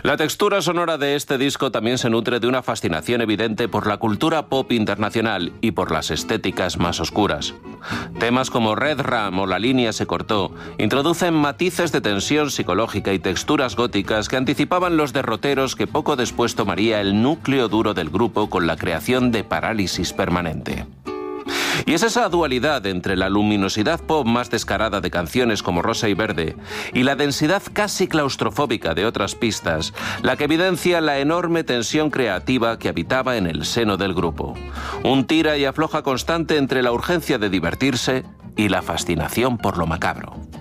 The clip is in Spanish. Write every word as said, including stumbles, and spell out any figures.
La textura sonora de este disco también se nutre de una fascinación evidente por la cultura pop internacional y por las estéticas más oscuras. Temas como Red Ram o La línea se cortó introducen matices de tensión psicológica y texturas góticas que anticipaban los derroteros que poco después tomaría el núcleo duro del grupo con la creación de Parálisis Permanente. Y es esa dualidad entre la luminosidad pop más descarada de canciones como Rosa y Verde y la densidad casi claustrofóbica de otras pistas la que evidencia la enorme tensión creativa que habitaba en el seno del grupo. Un tira y afloja constante entre la urgencia de divertirse y la fascinación por lo macabro.